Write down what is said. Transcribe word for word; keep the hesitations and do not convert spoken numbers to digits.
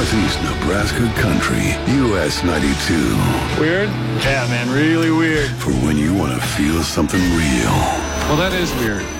Northeast Nebraska country. U S ninety-two. Weird? Yeah, man, really weird. For when you want to feel something real. Well, that is weird.